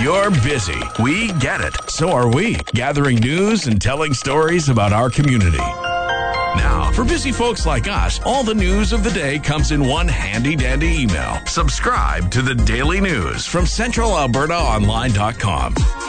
You're busy. We get it. So are we, gathering news and telling stories about our community. Now, for busy folks like us, all the news of the day comes in one handy-dandy email. Subscribe to the Daily News from CentralAlbertaOnline.com.